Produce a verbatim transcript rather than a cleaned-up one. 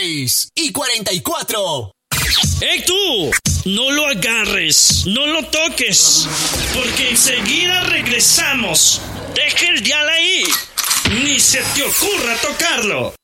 seis y cuarenta y cuatro. ¡Ey tú! No lo agarres, no lo toques, porque enseguida regresamos. Deja el dial ahí, ni se te ocurra tocarlo.